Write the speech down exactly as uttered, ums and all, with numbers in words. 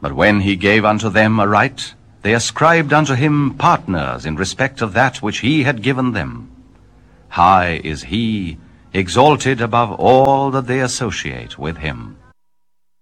But when he gave unto them a right, they ascribed unto him partners in respect of that which he had given them. High is he, exalted above all that they associate with him.